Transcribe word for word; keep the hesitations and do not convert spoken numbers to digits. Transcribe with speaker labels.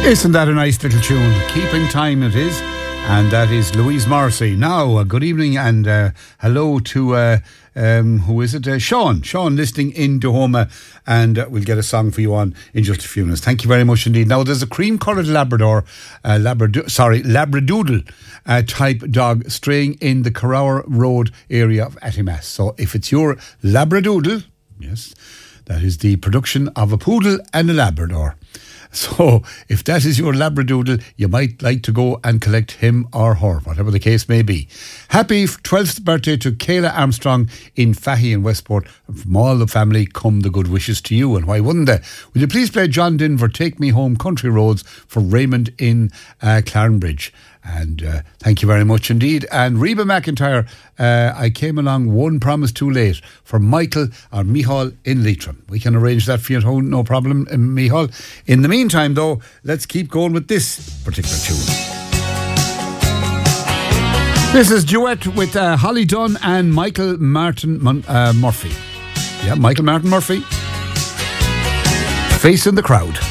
Speaker 1: Isn't that a nice little tune? Keeping Time it is. And that is Louise Morrissey. Now, uh, good evening and uh, hello to, uh, um, who is it? Uh, Sean. Sean listening in Dahoma. And uh, we'll get a song for you on in just a few minutes. Thank you very much indeed. Now, there's a cream-coloured Labrador, uh, Labrado- sorry, Labradoodle uh, type dog straying in the Carrower Road area of Attimass. So if it's your Labradoodle, yes, that is the production of a poodle and a Labrador. So, if that is your Labradoodle, you might like to go and collect him or her, whatever the case may be. Happy twelfth birthday to Kayla Armstrong in Fahy in Westport. From all the family, come the good wishes to you, and why wouldn't they? Will you please play John Denver, Take Me Home, Country Roads for Raymond in uh, Clarenbridge? And uh, thank you very much indeed. And Reba McIntyre, uh, I came along one promise too late for Michael or Michal in Leitrim. We can arrange that for you at home, no problem, uh, Michal. In the meantime, though, let's keep going with this particular tune. This is duet with uh, Holly Dunn and Michael Martin Mun- uh, Murphy. Yeah, Michael Martin Murphy. Facing the Crowd.